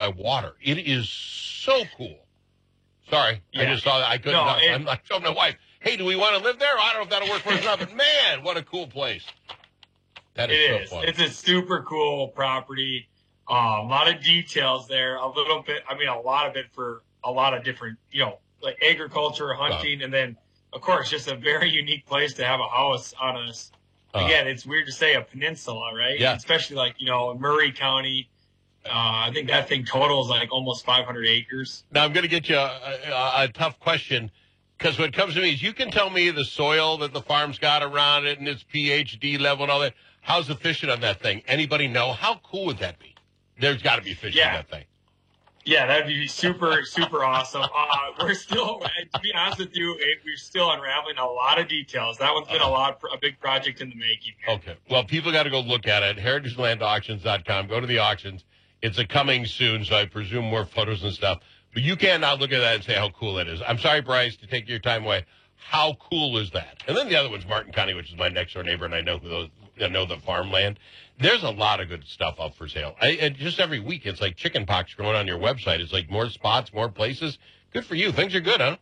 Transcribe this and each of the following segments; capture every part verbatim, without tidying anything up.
by water. It is so cool. Sorry, yeah. I just saw that. I couldn't. No, uh, it, I'm not showing my wife. Hey, do we want to live there? I don't know if that'll work for us or not, but man, what a cool place. That is it so is. fun. It's a super cool property. Uh, a lot of details there. A little bit, I mean, a lot of it for a lot of different, you know, like agriculture, hunting, uh, and then, of course, just a very unique place to have a house on us. Uh, Again, it's weird to say a peninsula, right? Yeah. Especially like, you know, Murray County. Uh, I think that thing totals like almost five hundred acres. Now, I'm going to get you a, a, a tough question. Because what comes to me is you can tell me the soil that the farm's got around it and its pH D level and all that. How's the fishing on that thing? Anybody know? How cool would that be? There's got to be fish yeah. on that thing. Yeah, that'd be super, super awesome. Uh, we're still, to be honest with you, we're still unraveling a lot of details. That one's been uh, a lot, a big project in the making. Okay. Well, people got to go look at it. heritage land auctions dot com. Go to the auctions. It's a coming soon, so I presume more photos and stuff. But you can't now look at that and say how cool that is. I'm sorry, Bryce, to take your time away. How cool is that? And then the other one's Martin County, which is my next door neighbor, and I know who those, I know the farmland. There's a lot of good stuff up for sale. I, and just every week, it's like chicken pox growing on your website. It's like more spots, more places. Good for you. Things are good, huh?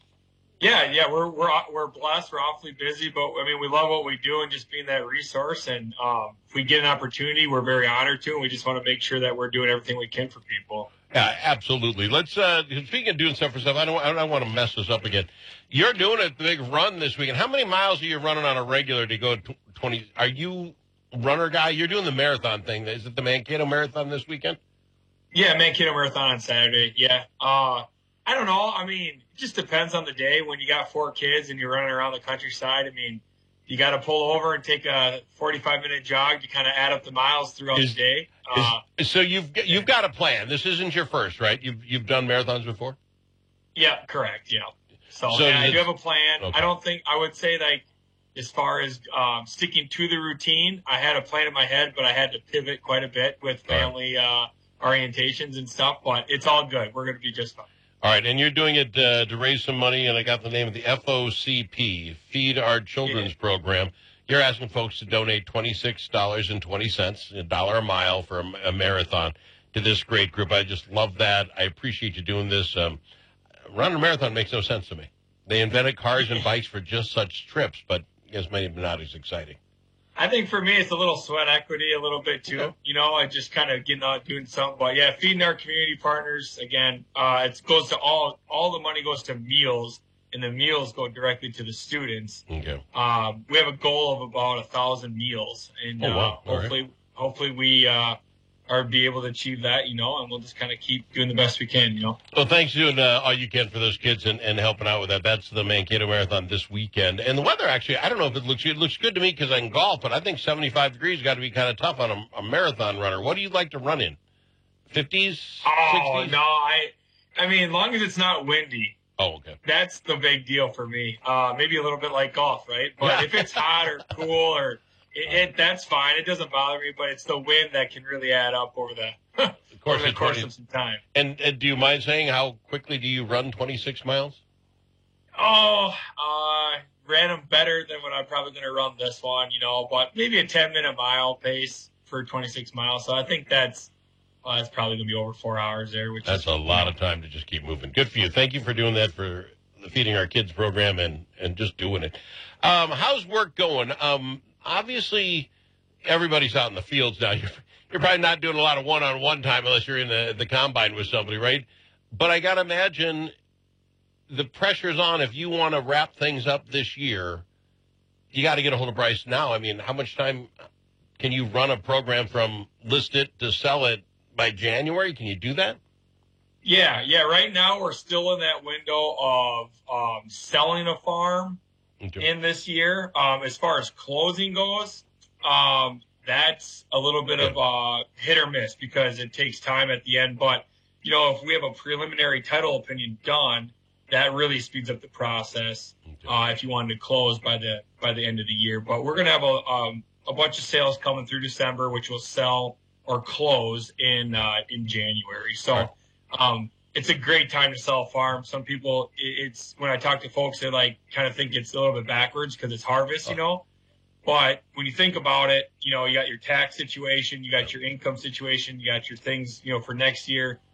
Yeah, yeah, we're we're we're blessed. We're awfully busy, but I mean, we love what we do and just being that resource. And um, if we get an opportunity, we're very honored to. And we just want to make sure that we're doing everything we can for people. Yeah, absolutely. Let's, uh, speaking of doing stuff for stuff, I don't, I don't want to mess this up again. You're doing a big run this weekend. How many miles are you running on a regular to go twenty? Are you a runner guy? You're doing the marathon thing. Is it the Mankato Marathon this weekend? Yeah, Mankato Marathon on Saturday. Yeah. Uh, I don't know. I mean, it just depends on the day. When you got four kids and you're running around the countryside, I mean, you got to pull over and take a forty-five minute jog to kind of add up the miles throughout is, the day. Uh, is, so you've you've got a plan. This isn't your first, right? You've you've done marathons before. Yeah, correct. Yeah. So, so yeah, I do have a plan. Okay. I don't think I would say like as far as um, sticking to the routine. I had a plan in my head, but I had to pivot quite a bit with family uh, orientations and stuff. But it's all good. We're going to be just fine. All right, and you're doing it uh, to raise some money, and I got the name of the F O C P, Feed Our Children's yeah. Program. You're asking folks to donate twenty-six dollars and twenty cents, a dollar a mile for a, a marathon to this great group. I just love that. I appreciate you doing this. Um, running a marathon makes no sense to me. They invented cars and bikes for just such trips, but I guess maybe not as exciting. I think for me, it's a little sweat equity a little bit too. Okay. You know, I just kind of getting out doing something. But yeah, feeding our community partners again. Uh, it goes to all. All the money goes to meals, and the meals go directly to the students. Okay. Um, we have a goal of about a thousand meals, and oh, wow. uh, hopefully, right. hopefully we uh, are be able to achieve that. You know, and we'll just kind of keep doing the best we can. You know. Well, thanks for doing uh, all you can for those kids and, and helping out with that. That's the Mankato Marathon this weekend. And the weather, actually, I don't know if it looks it looks good to me because I can golf, but I think seventy-five degrees got to be kind of tough on a, a marathon runner. What do you like to run in? fifties? Oh, sixties? no, I, I mean, as long as it's not windy. Oh, okay. That's the big deal for me. Uh, maybe a little bit like golf, right? But if it's hot or cool or it, it, that's fine. It doesn't bother me, but it's the wind that can really add up over the, of course, over the course of some time. And, and do you mind saying how quickly do you run twenty-six miles? Oh, uh, ran them better than what I'm probably going to run this one, you know, but maybe a ten minute mile pace for twenty-six miles. So I think that's, well, that's probably going to be over four hours there. Which That's is, a lot of time to just keep moving. Good for you. Thank you for doing that for the Feeding Our Kids program and, and just doing it. Um, how's work going? Um, obviously, everybody's out in the fields now. You're, you're probably not doing a lot of one-on-one time unless you're in the, the combine with somebody, right? But I got to imagine the pressure's on. If you want to wrap things up this year, you got to get a hold of Bryce now. I mean, how much time can you run a program from list it to sell it by January? Can you do that? Yeah, yeah. Right now we're still in that window of um, selling a farm okay. in this year. Um, as far as closing goes, um, that's a little bit okay. of a hit or miss because it takes time at the end. But, you know, if we have a preliminary title opinion done, that really speeds up the process okay. uh, if you wanted to close by the by the end of the year. But we're going to have a, um, a bunch of sales coming through December, which will sell or close in uh, in January. So um, it's a great time to sell a farm. Some people, it's when I talk to folks, they like kind of think it's a little bit backwards because it's harvest, you know. But when you think about it, you know, you got your tax situation, you got your income situation, you got your things, you know, for next year.